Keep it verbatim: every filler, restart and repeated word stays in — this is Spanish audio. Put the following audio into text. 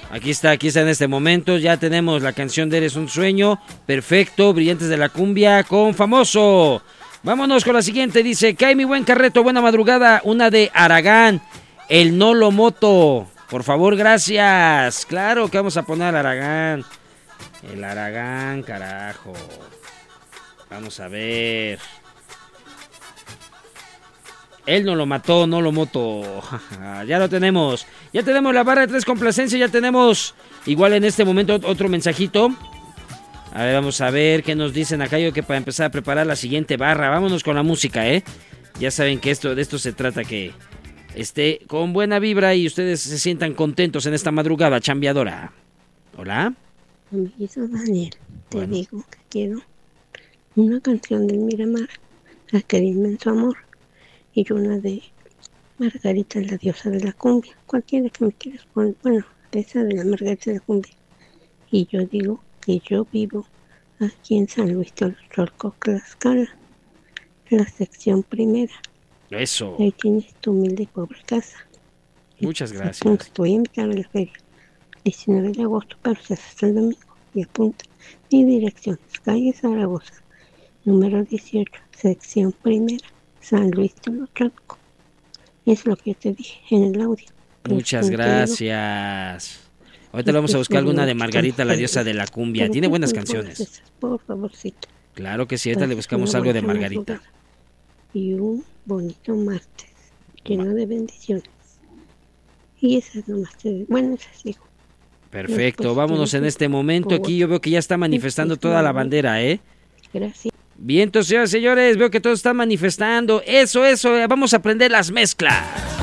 Aquí está, aquí está en este momento. Ya tenemos la canción de Eres un sueño. Perfecto, Brillantes de la Cumbia con Famoso. Vámonos con la siguiente. Dice, cae mi buen carreto, buena madrugada. Una de Aragán, El Nolo Moto. Por favor, gracias. Claro que vamos a poner Aragán. El Aragán, carajo. Vamos a ver. Él no lo mató, no lo moto. Ya lo tenemos. Ya tenemos la barra de tres complacencias. Ya tenemos igual en este momento otro mensajito. A ver, vamos a ver qué nos dicen acá. Yo que para empezar a preparar la siguiente barra. Vámonos con la música, ¿eh? Ya saben que esto de esto se trata, que esté con buena vibra y ustedes se sientan contentos en esta madrugada chambeadora. ¿Hola? Amiguito Daniel, te Bueno. digo que quiero una canción del Miramar, la que de inmenso amor, y una de Margarita, la diosa de la cumbia, cualquiera que me quieras poner, bueno, esa de la Margarita de la cumbia. Y yo digo que yo vivo aquí en San Luis Tololco, Tlaxcala, la sección primera. Eso. Ahí tienes tu humilde y pobre casa. Muchas gracias. Apunta, te voy a invitar a la feria. diecinueve de agosto, pero se hace hasta el domingo. Y apunta. Mi dirección es calle Zaragoza, número dieciocho, sección primera, San Luis Tololco. Es lo que yo te dije en el audio. Muchas gracias. Ahorita le vamos a buscar alguna de Margarita, la diosa de la cumbia. Tiene buenas canciones. Por favorcito. Claro que sí, ahorita le buscamos algo de Margarita. Y un bonito martes, lleno de bendiciones. Y esas nomás te... Bueno, esas digo. Perfecto, vámonos en este momento. Aquí yo veo que ya está manifestando toda la bandera, ¿eh? Gracias. Bien, entonces, señores, veo que todos están manifestando. Eso, eso, vamos a aprender las mezclas.